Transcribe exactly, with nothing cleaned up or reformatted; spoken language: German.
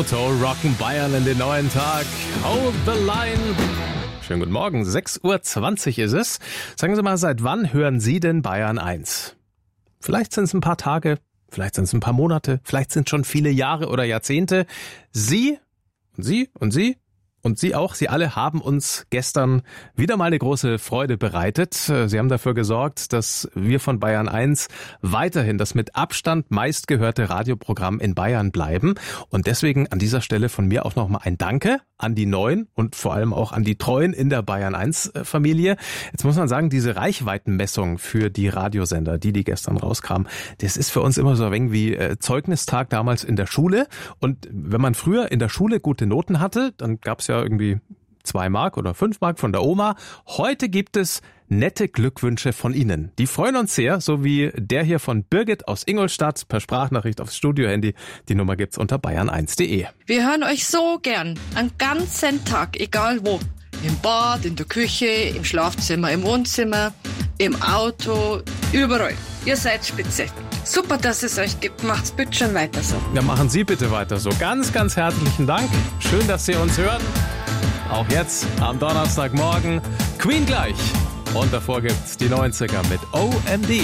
Toto, Rock'n Bayern in den neuen Tag. Hold the line. Schönen guten Morgen, sechs Uhr zwanzig ist es. Sagen Sie mal, seit wann hören Sie denn Bayern eins? Vielleicht sind es ein paar Tage, vielleicht sind es ein paar Monate, vielleicht sind es schon viele Jahre oder Jahrzehnte. Sie und Sie und Sie und Sie auch, Sie alle haben uns gestern wieder mal eine große Freude bereitet. Sie haben dafür gesorgt, dass wir von Bayern eins weiterhin das mit Abstand meistgehörte Radioprogramm in Bayern bleiben. Und deswegen an dieser Stelle von mir auch nochmal ein Danke an die Neuen und vor allem auch an die Treuen in der Bayern eins Familie. Jetzt muss man sagen, diese Reichweitenmessung für die Radiosender, die die gestern rauskam, das ist für uns immer so ein wenig wie Zeugnistag damals in der Schule. Und wenn man früher in der Schule gute Noten hatte, dann gab es ja irgendwie zwei Mark oder fünf Mark von der Oma. Heute gibt es nette Glückwünsche von Ihnen. Die freuen uns sehr, so wie der hier von Birgit aus Ingolstadt per Sprachnachricht aufs Studiohandy. Die Nummer gibt's unter bayern eins punkt de. Wir hören euch so gern, einen ganzen Tag, egal wo. Im Bad, in der Küche, im Schlafzimmer, im Wohnzimmer, im Auto, überall. Ihr seid spitze. Super, dass es euch gibt. Macht's bitte schon weiter so. Ja, machen Sie bitte weiter so. Ganz, ganz herzlichen Dank. Schön, dass Sie uns hören. Auch jetzt am Donnerstagmorgen. Queen gleich. Und davor gibt's die neunziger mit O M D.